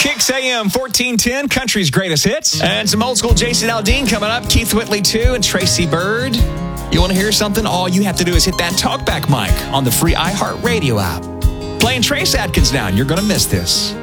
Kicks AM 1410, country's greatest hits. And some old school Jason Aldean coming up. Keith Whitley, too, and Tracy Bird. You want to hear something? All you have to do is hit that talkback mic on the free iHeartRadio app. Playing Trace Adkins now, and you're going to miss this.